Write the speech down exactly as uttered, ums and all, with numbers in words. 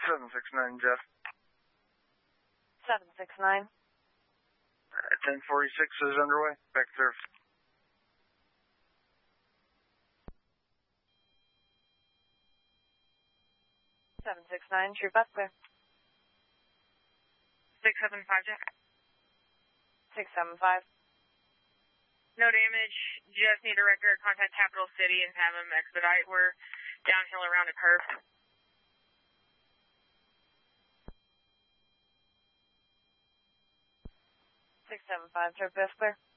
seven six nine, Jeff. seven six nine. Uh, ten forty-six is underway. Back to surf. seven six nine, true bus clear. six seven five, Jeff. six seven five. No damage. Just need a record. Contact Capital City and have them expedite. We're downhill around a curve. six seven five, true bus clear.